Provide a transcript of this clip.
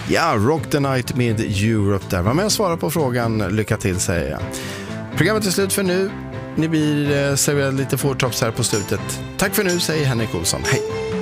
Ja, Rock the Night med Europe där. Var med och svara på frågan. Lycka till, säger jag. Programmet är slut för nu. Ni blir serverade lite Four Tops här på slutet. Tack för nu, säger Henrik Olsson. Hej!